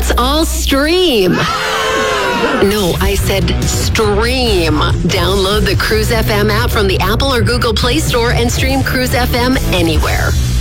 Let's all stream. No, I said stream. Download the Cruise FM app from the Apple or Google Play Store and stream Cruise FM anywhere.